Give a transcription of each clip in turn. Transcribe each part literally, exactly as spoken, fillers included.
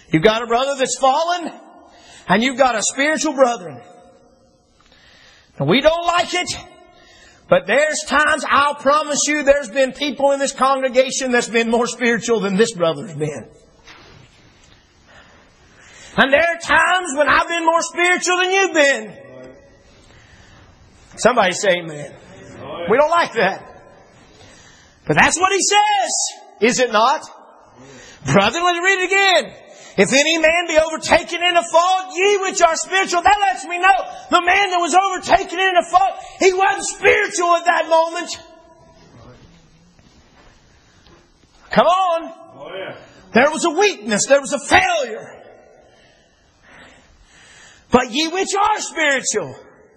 You've got a brother that's fallen, and you've got a spiritual brethren. And we don't like it, but there's times, I'll promise you, there's been people in this congregation that's been more spiritual than this brother's been. And there are times when I've been more spiritual than you've been. Somebody say amen. We don't like that. But that's what He says, is it not? Brethren, let me read it again. If any man be overtaken in a fault, ye which are spiritual. That lets me know the man that was overtaken in a fault, he wasn't spiritual at that moment. Come on. Oh, yeah. There was a weakness. There was a failure. But ye which are spiritual,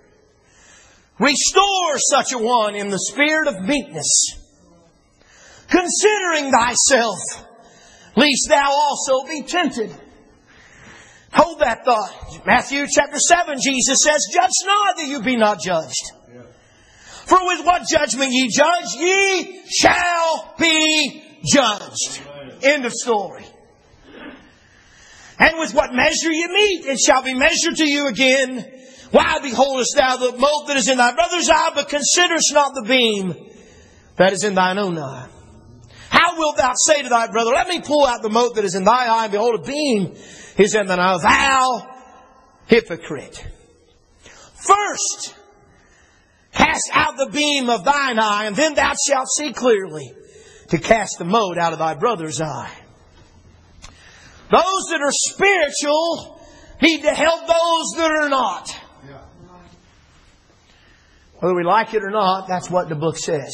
restore such a one in the spirit of meekness, considering thyself, lest thou also be tempted. Hold that thought. Matthew chapter seven, Jesus says, judge not that you be not judged. Yeah. For with what judgment ye judge, ye shall be judged. Amen. End of story. And with what measure you meet, it shall be measured to you again. Why beholdest thou the mote that is in thy brother's eye, but considerest not the beam that is in thine own eye? How wilt thou say to thy brother, let me pull out the mote that is in thy eye, and behold, a beam is in thine eye? Thou hypocrite. First, cast out the beam of thine eye, and then thou shalt see clearly to cast the mote out of thy brother's eye. Those that are spiritual need to help those that are not. Yeah. Whether we like it or not, that's what the book says.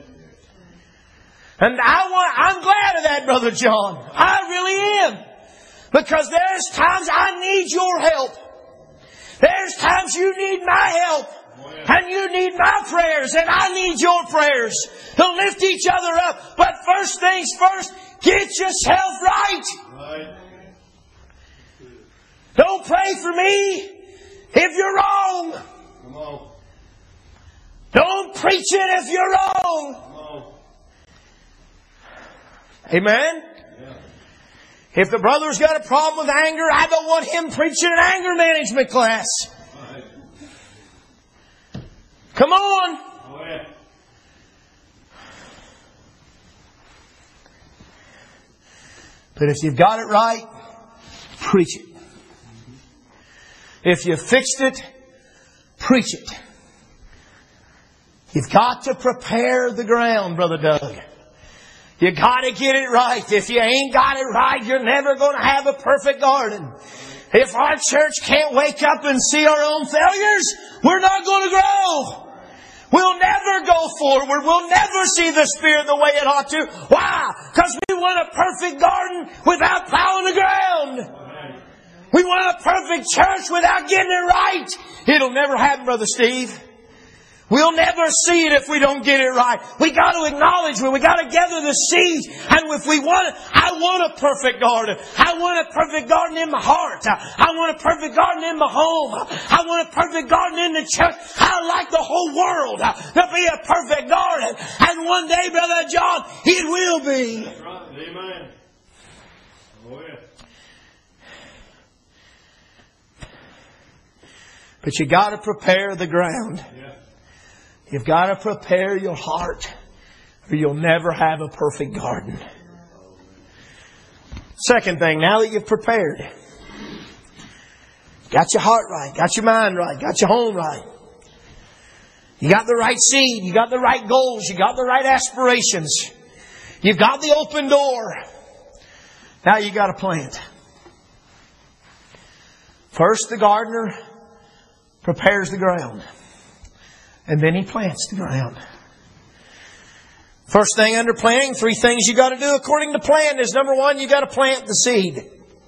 And I want, I'm glad of that, Brother John. I really am. Because there's times I need your help. There's times you need my help. And you need my prayers. And I need your prayers to lift each other up. But first things first, get yourself right. Right. Don't pray for me if you're wrong. Come on. Don't preach it if you're wrong. Come on. Amen? Yeah. If the brother's got a problem with anger, I don't want him preaching an anger management class. Right. Come on. Oh, yeah. But if you've got it right, preach it. If you fixed it, preach it. You've got to prepare the ground, Brother Doug. You got to get it right. If you ain't got it right, you're never going to have a perfect garden. If our church can't wake up and see our own failures, we're not going to grow. We'll never go forward. We'll never see the Spirit the way it ought to. Why? Because we want a perfect garden without plowing the ground. We want a perfect church without getting it right. It'll never happen, Brother Steve. We'll never see it if we don't get it right. We got to acknowledge it. We got to gather the seeds. And if we want it, I want a perfect garden. I want a perfect garden in my heart. I want a perfect garden in my home. I want a perfect garden in the church. I like the whole world to be a perfect garden. And one day, Brother John, it will be. That's right. Amen. Oh, yeah. But you got to prepare the ground. Yeah. You've got to prepare your heart, or you'll never have a perfect garden. Second thing, now that you've prepared, got your heart right, got your mind right, got your home right. You got the right seed, you got the right goals, you got the right aspirations. You've got the open door. Now you got to plant. First, the gardener prepares the ground. And then he plants the ground. First thing under planting, three things you got to do according to plan is, number one, you got to plant the seed.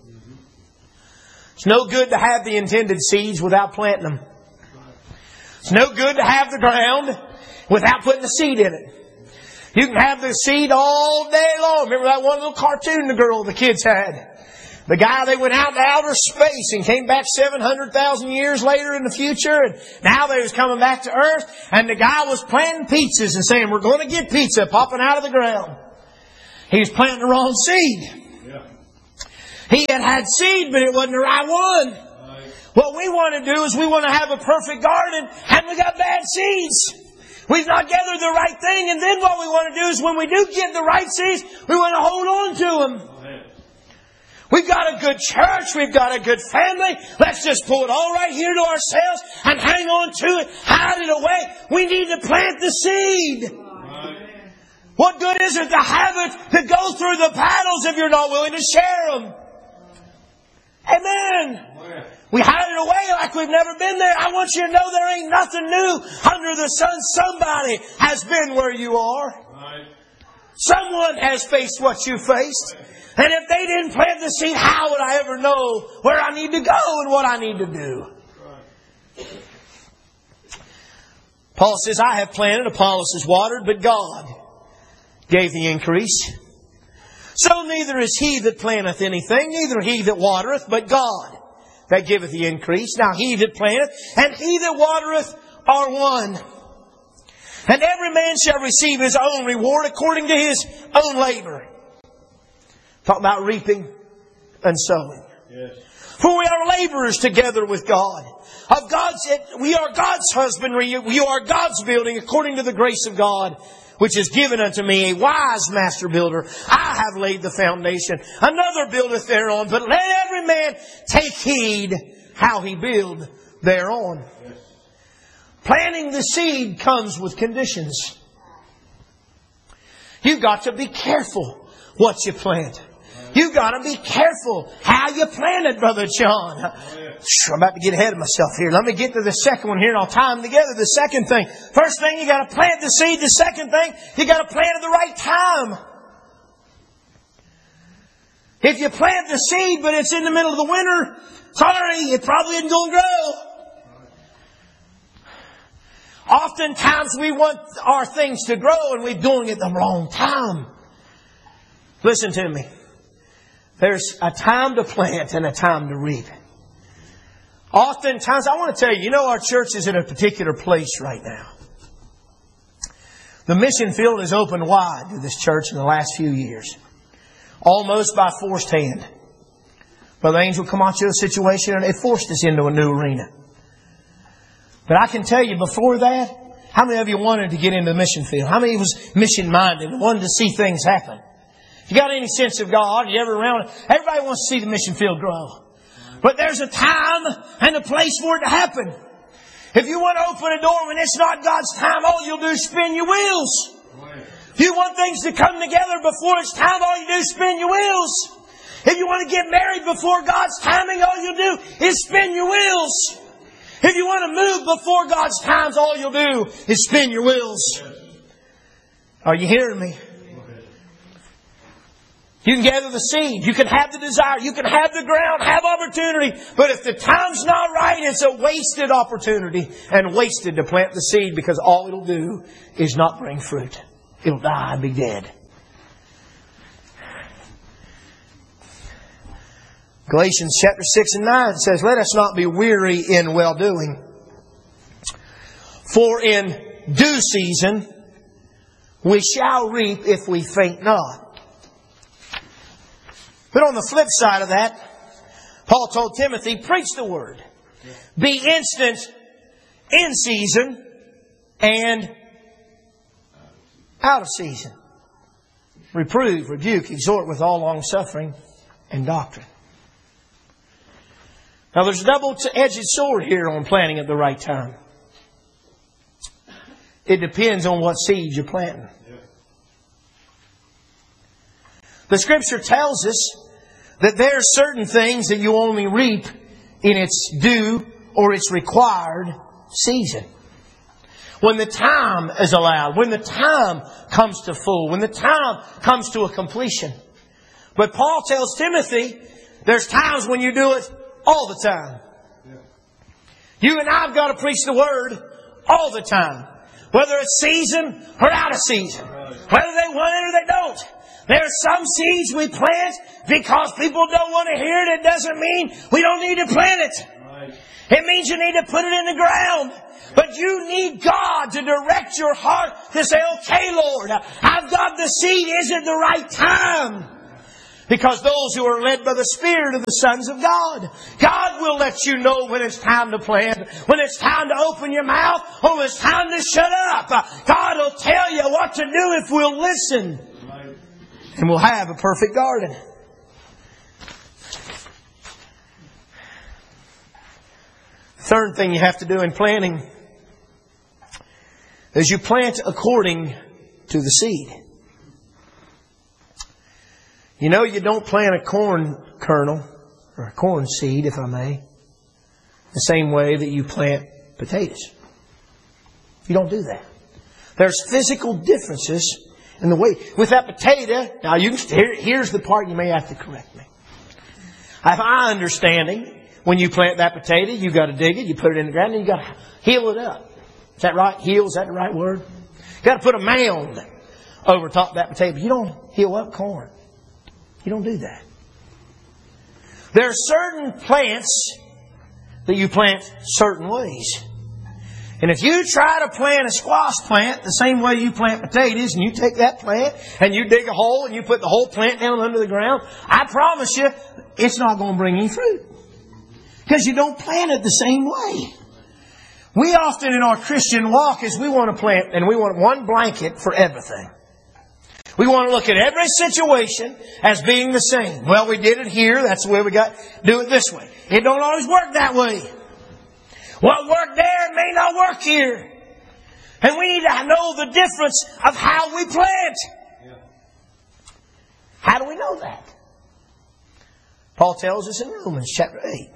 It's no good to have the intended seeds without planting them. It's no good to have the ground without putting the seed in it. You can have the seed all day long. Remember that one little cartoon the girl the kids had? The guy, they went out to outer space and came back seven hundred thousand years later in the future. And now they was coming back to Earth. And the guy was planting pizzas and saying, we're going to get pizza popping out of the ground. He was planting the wrong seed. Yeah. He had had seed, but it wasn't the right one. Right. What we want to do is we want to have a perfect garden, and we got bad seeds. We've not gathered the right thing, and then what we want to do is when we do get the right seeds, we want to hold on to them. Amen. We've got a good church. We've got a good family. Let's just pull it all right here to ourselves and hang on to it, hide it away. We need to plant the seed. Right. What good is it to have it, to go through the battles if you're not willing to share them? Amen. Amen. We hide it away like we've never been there. I want you to know there ain't nothing new under the sun. Somebody has been where you are. Right. Someone has faced what you faced. And if they didn't plant the seed, how would I ever know where I need to go and what I need to do? Right. Paul says, I have planted, Apollos has watered, but God gave the increase. So neither is he that planteth anything, neither he that watereth, but God that giveth the increase. Now he that planteth and he that watereth are one. And every man shall receive his own reward according to his own labor. Talk about reaping and sowing. Yes. For we are laborers together with God. Of God's, we are God's husbandry. We are God's building according to the grace of God, which is given unto me, a wise master builder. I have laid the foundation. Another buildeth thereon. But let every man take heed how he build thereon. Yes. Planting the seed comes with conditions. You've got to be careful what you plant. You've got to be careful how you plant it, Brother John. I'm about to get ahead of myself here. Let me get to the second one here and I'll tie them together. The second thing. First thing, you got to plant the seed. The second thing, you got to plant at the right time. If you plant the seed but it's in the middle of the winter, sorry, it probably isn't going to grow. Oftentimes we want our things to grow and we're doing it at the wrong time. Listen to me. There's a time to plant and a time to reap. Oftentimes, I want to tell you, you know our church is in a particular place right now. The mission field is opened wide to this church in the last few years. Almost by forced hand. Brother Angel Camacho's situation, and it forced us into a new arena. But I can tell you, before that, how many of you wanted to get into the mission field? How many was mission-minded and wanted to see things happen? If you got any sense of God, you ever around, everybody wants to see the mission field grow. But there's a time and a place for it to happen. If you want to open a door when it's not God's time, all you'll do is spin your wheels. If you want things to come together before it's time, all you do is spin your wheels. If you want to get married before God's timing, all you'll do is spin your wheels. If you want to move before God's times, all you'll do is spin your wheels. Are you hearing me? You can gather the seed. You can have the desire. You can have the ground, have opportunity. But if the time's not right, it's a wasted opportunity and wasted to plant the seed because all it'll do is not bring fruit. It'll die and be dead. Galatians chapter six and nine says, let us not be weary in well-doing. For in due season we shall reap if we faint not. But on the flip side of that, Paul told Timothy, preach the word. Be instant in season and out of season. Reprove, rebuke, exhort with all long suffering and doctrine. Now there's a double-edged sword here on planting at the right time. It depends on what seed you're planting. The Scripture tells us that there are certain things that you only reap in its due or its required season. When the time is allowed, when the time comes to full, when the time comes to a completion. But Paul tells Timothy, there's times when you do it all the time. You and I have got to preach the Word all the time. Whether it's season or out of season. Whether they want it or they don't. There are some seeds we plant because people don't want to hear it. It doesn't mean we don't need to plant it. Right. It means you need to put it in the ground. But you need God to direct your heart to say, okay, Lord, I've got the seed. Is it the right time? Because those who are led by the Spirit are the sons of God. God will let you know when it's time to plant, when it's time to open your mouth, or when it's time to shut up. God will tell you what to do if we'll listen. And we'll have a perfect garden. Third thing you have to do in planting is you plant according to the seed. You know, you don't plant a corn kernel, or a corn seed, if I may, the same way that you plant potatoes. You don't do that. There's physical differences in the way. With that potato, now you can, here, here's the part you may have to correct me. If my understanding, when you plant that potato, you got to dig it, you put it in the ground, and you got to heal it up. Is that right? Heal, is that the right word? You got to put a mound over top of that potato. But you don't heal up corn. You don't do that. There are certain plants that you plant certain ways. And if you try to plant a squash plant the same way you plant potatoes, and you take that plant and you dig a hole and you put the whole plant down under the ground, I promise you, it's not going to bring any fruit. Because you don't plant it the same way. We often in our Christian walk is we want to plant, and we want one blanket for everything. We want to look at every situation as being the same. Well, we did it here. That's the way we got to do it this way. It don't always work that way. What worked there may not work here. And we need to know the difference of how we plant. Yeah. How do we know that? Paul tells us in Romans chapter eight.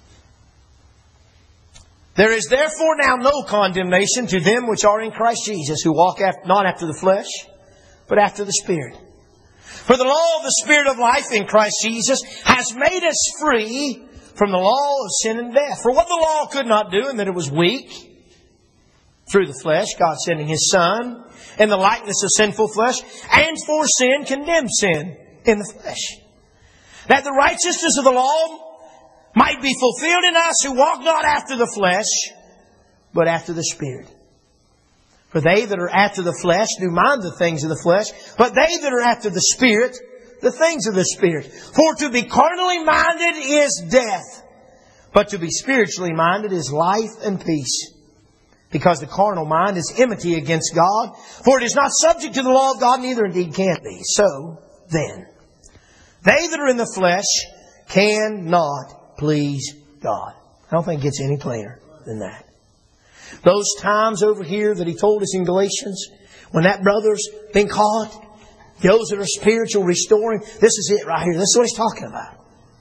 There is therefore now no condemnation to them which are in Christ Jesus, who walk after, not after the flesh, but after the Spirit. For the law of the Spirit of life in Christ Jesus has made us free from the law of sin and death. For what the law could not do, in that it was weak through the flesh, God sending His Son in the likeness of sinful flesh, and for sin condemned sin in the flesh, that the righteousness of the law might be fulfilled in us who walk not after the flesh, but after the Spirit. For they that are after the flesh do mind the things of the flesh, but they that are after the Spirit, the things of the Spirit. For to be carnally minded is death, but to be spiritually minded is life and peace. Because the carnal mind is enmity against God, for it is not subject to the law of God, neither indeed can be. So then, they that are in the flesh cannot please God. I don't think it gets any plainer than that. Those times over here that he told us in Galatians, when that brother's been caught, those that are spiritual, restoring, this is it right here. This is what he's talking about.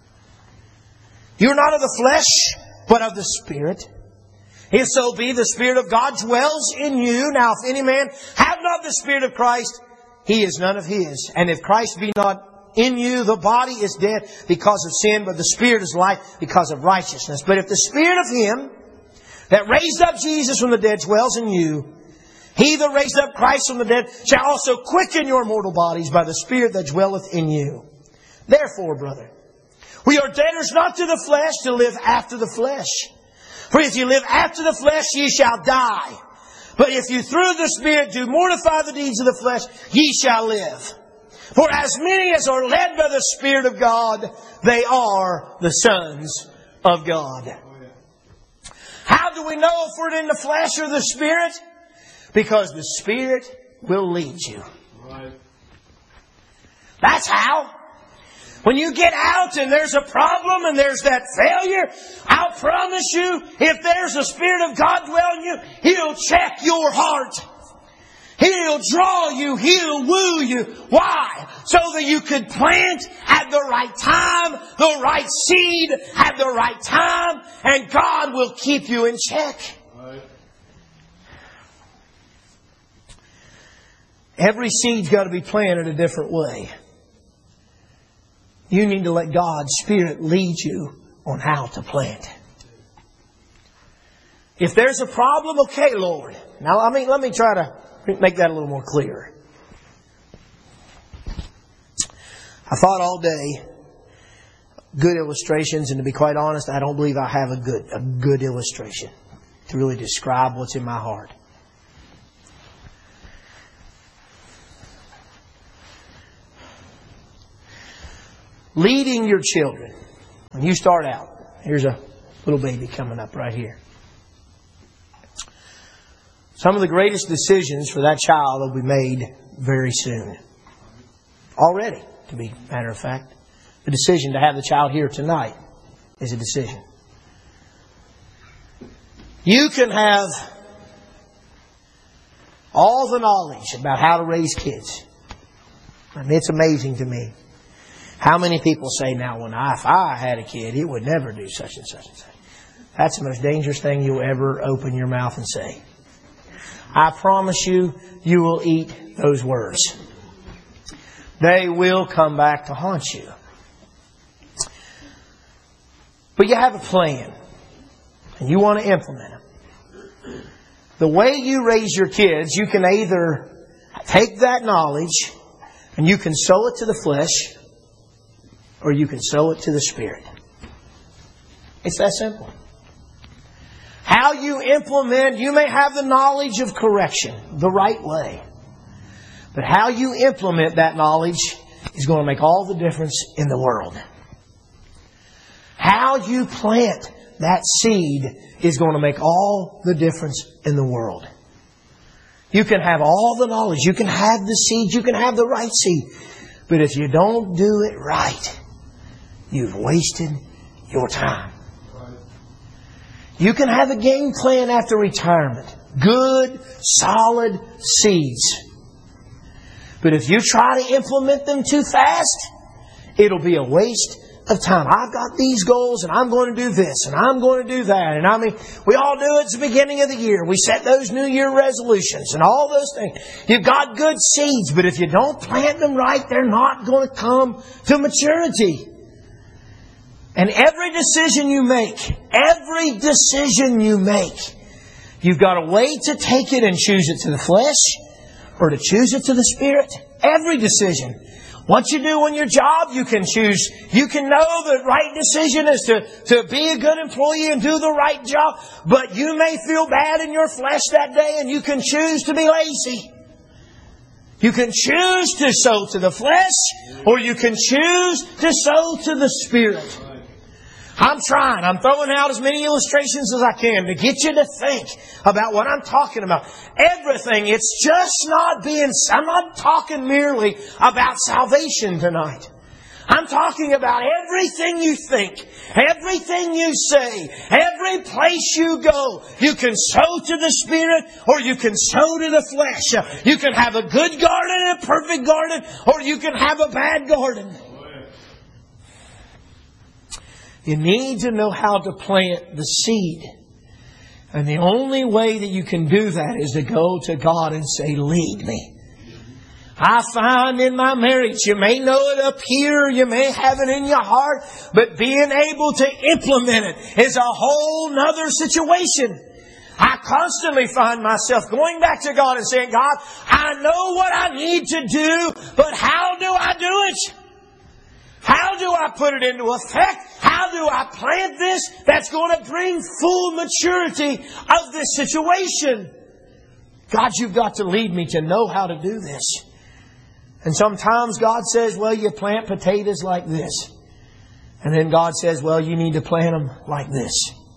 You're not of the flesh, but of the Spirit. If so be the Spirit of God dwells in you. Now if any man have not the Spirit of Christ, he is none of His. And if Christ be not in you, the body is dead because of sin, but the Spirit is life because of righteousness. But if the Spirit of Him that raised up Jesus from the dead dwells in you, He that raised up Christ from the dead shall also quicken your mortal bodies by the Spirit that dwelleth in you. Therefore, brother, we are debtors not to the flesh to live after the flesh. For if you live after the flesh, ye shall die. But if you through the Spirit do mortify the deeds of the flesh, ye shall live. For as many as are led by the Spirit of God, they are the sons of God. How do we know if we're in the flesh or the Spirit? Because the Spirit will lead you. Right. That's how. When you get out and there's a problem and there's that failure, I'll promise you, if there's a Spirit of God dwelling in you, He'll check your heart. He'll draw you. He'll woo you. Why? So that you could plant at the right time, the right seed at the right time, and God will keep you in check. Right. Every seed's got to be planted a different way. You need to let God's Spirit lead you on how to plant. If there's a problem, okay, Lord. Now, I mean, let me try to make that a little more clear. I thought all day good illustrations, and to be quite honest, I don't believe I have a good a good illustration to really describe what's in my heart. leading your children. When you start out, here's a little baby coming up right here. Some of the greatest decisions for that child will be made very soon. Already, to be a matter of fact. The decision to have the child here tonight is a decision. You can have all the knowledge about how to raise kids. I mean, it's amazing to me how many people say, now, when I, if I had a kid, he would never do such and such and such. That's the most dangerous thing you'll ever open your mouth and say. I promise you, you will eat those words. They will come back to haunt you. But you have a plan, and you want to implement it. The way you raise your kids, you can either take that knowledge and you can sow it to the flesh, or you can sow it to the Spirit. It's that simple. How you implement, you may have the knowledge of correction the right way. But how you implement that knowledge is going to make all the difference in the world. How you plant that seed is going to make all the difference in the world. You can have all the knowledge. You can have the seed. You can have the right seed. But if you don't do it right, you've wasted your time. You can have a game plan after retirement. Good, solid seeds. But if you try to implement them too fast, it'll be a waste of time. I've got these goals and I'm going to do this and I'm going to do that. And I mean, we all do it at the beginning of the year. We set those New Year resolutions and all those things. You've got good seeds, but if you don't plant them right, they're not going to come to maturity. And every decision you make, every decision you make, you've got a way to take it and choose it to the flesh or to choose it to the Spirit. Every decision. What you do on your job, you can choose. You can know the right decision is to, to be a good employee and do the right job. But you may feel bad in your flesh that day and you can choose to be lazy. You can choose to sow to the flesh or you can choose to sow to the Spirit. I'm trying. I'm throwing out as many illustrations as I can to get you to think about what I'm talking about. Everything. It's just not being... I'm not talking merely about salvation tonight. I'm talking about everything you think, everything you say, every place you go. You can sow to the Spirit or you can sow to the flesh. You can have a good garden and a perfect garden or you can have a bad garden. You need to know how to plant the seed. And the only way that you can do that is to go to God and say, lead me. I find in my marriage, you may know it up here, you may have it in your heart, but being able to implement it is a whole nother situation. I constantly find myself going back to God and saying, God, I know what I need to do, but how do I do it? How do I put it into effect? How do I plant this that's going to bring full maturity of this situation? God, you've got to lead me to know how to do this. And sometimes God says, well, you plant potatoes like this. And then God says, well, you need to plant them like this.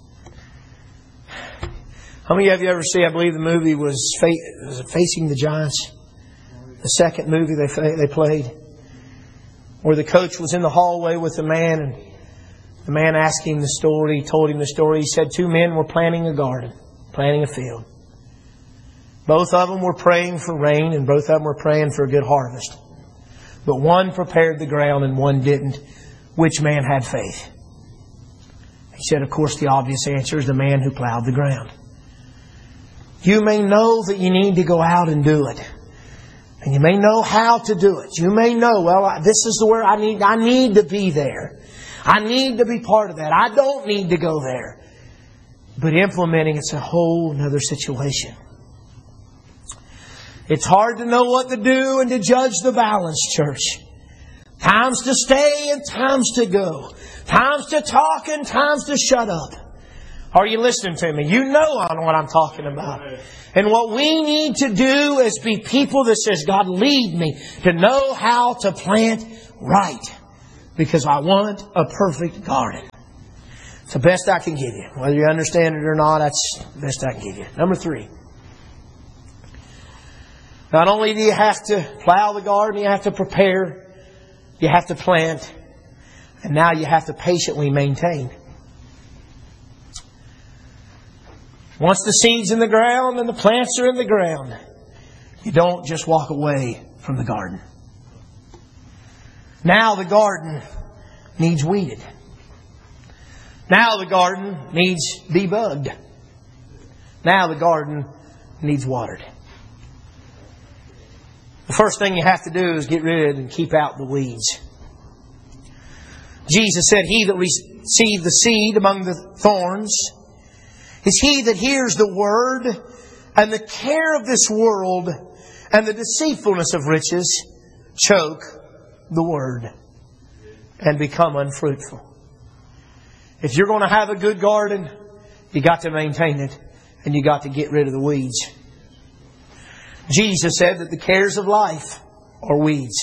How many of you ever see, I believe the movie was, was it Facing the Giants? The second movie they they played. Where the coach was in the hallway with the man and the man asked him the story, he told him the story. He said two men were planting a garden, planting a field. Both of them were praying for rain and both of them were praying for a good harvest. But one prepared the ground and one didn't. Which man had faith? He said, of course, the obvious answer is the man who plowed the ground. You may know that you need to go out and do it. And you may know how to do it. You may know, well, this is where I need, I need to be there. I need to be part of that. I don't need to go there. But implementing, it's a whole other situation. It's hard to know what to do and to judge the balance, church. Times to stay and times to go. Times to talk and times to shut up. Are you listening to me? You know what I'm talking about. And what we need to do is be people that says, God, lead me to know how to plant right. Because I want a perfect garden. It's the best I can give you. Whether you understand it or not, that's the best I can give you. Number three. Not only do you have to plow the garden, you have to prepare, you have to plant, and now you have to patiently maintain. Once the seed's in the ground and the plants are in the ground, you don't just walk away from the garden. Now the garden needs weeded. Now the garden needs debugged. Now the garden needs watered. The first thing you have to do is get rid and keep out the weeds. Jesus said, "He that received the seed among the thorns is he that hears the word, and the care of this world and the deceitfulness of riches choke the word and become unfruitful." If you're going to have a good garden, you got to maintain it, and you got to get rid of the weeds. Jesus said that the cares of life are weeds.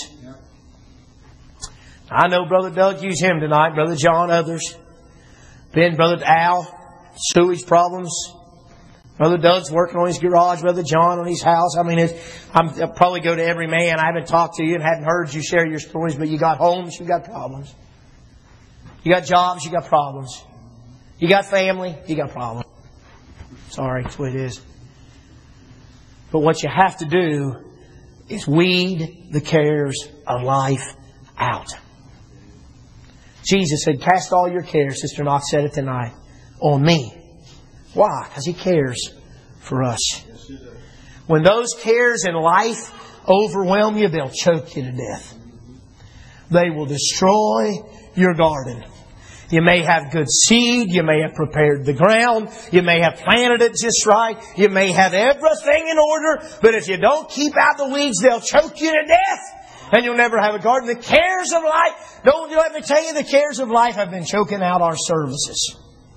I know Brother Doug used him tonight, Brother John, others. Ben, Brother Al, sewage problems. Brother Doug's working on his garage, Brother John on his house. I mean, it's, I'm, I'll probably go to every man. I haven't talked to you and hadn't heard you share your stories, but you got homes, you got problems. You got jobs, you got problems. You got family, you got problems. Sorry, that's what it is. But what you have to do is weed the cares of life out. Jesus said, "Cast all your cares," Sister Knox said it tonight, "on me." Why? Because He cares for us. When those cares in life overwhelm you, they'll choke you to death. They will destroy your garden. You may have good seed. You may have prepared the ground. You may have planted it just right. You may have everything in order. But if you don't keep out the weeds, they'll choke you to death. And you'll never have a garden. The cares of life, don't let me tell you, the cares of life have been choking out our services.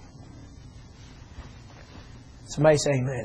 Somebody say amen.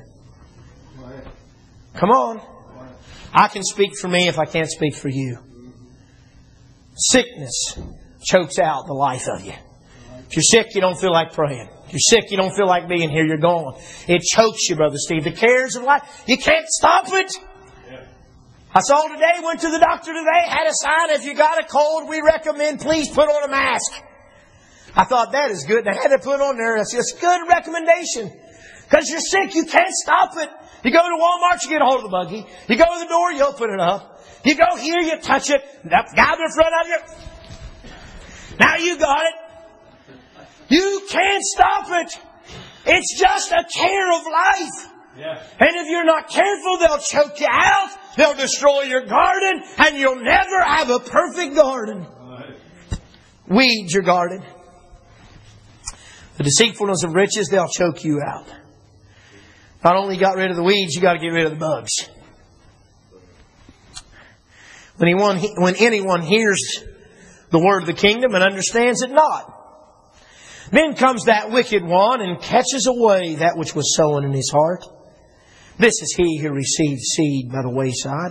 Come on. I can speak for me if I can't speak for you. Sickness chokes out the life of you. If you're sick, you don't feel like praying. If you're sick, you don't feel like being here, you're gone. It chokes you, Brother Steve. The cares of life, you can't stop it. I saw today, went to the doctor today, had a sign, "If you got a cold, we recommend please put on a mask." I thought that is good. They had to put on there. It's just a good recommendation. Because you're sick, you can't stop it. You go to Walmart, you get a hold of the buggy. You go to the door, you open it up. You go here, you touch it. That guy in front of you. Now you got it. You can't stop it. It's just a care of life. Yeah. And if you're not careful, they'll choke you out. They'll destroy your garden. And you'll never have a perfect garden. Right. Weed your garden. The deceitfulness of riches, they'll choke you out. Not only got rid of the weeds, you got to get rid of the bugs. When anyone, when anyone hears the word of the kingdom and understands it not, then comes that wicked one and catches away that which was sown in his heart. This is he who received seed by the wayside.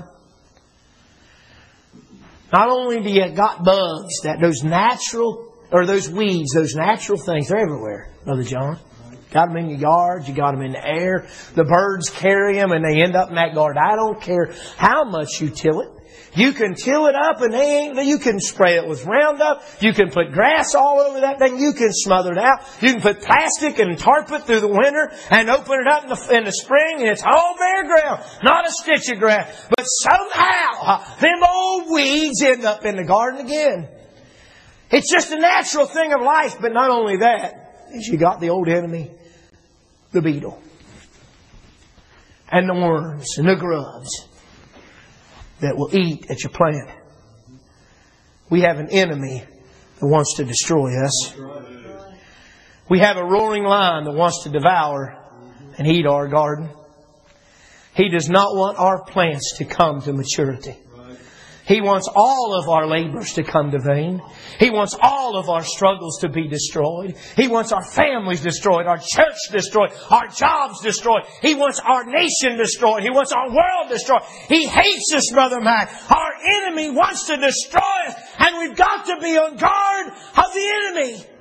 Not only do you got bugs, that those natural, or those weeds, those natural things, they're everywhere, Brother John. Got them in your yard, you got them in the air. The birds carry them and they end up in that garden. I don't care how much you till it. You can till it up and they ain't, you can spray it with Roundup. You can put grass all over that thing. You can smother it out. You can put plastic and tarp it through the winter and open it up in the, in the spring and it's all bare ground. Not a stitch of grass. But somehow, uh, them old weeds end up in the garden again. It's just a natural thing of life. But not only that, is you got the old enemy, the beetle. And the worms and the grubs that will eat at your plant. We have an enemy that wants to destroy us. We have a roaring lion that wants to devour and eat our garden. He does not want our plants to come to maturity. He wants all of our labors to come to vain. He wants all of our struggles to be destroyed. He wants our families destroyed, our church destroyed, our jobs destroyed. He wants our nation destroyed. He wants our world destroyed. He hates us, Brother Mac. Our enemy wants to destroy us. And we've got to be on guard of the enemy.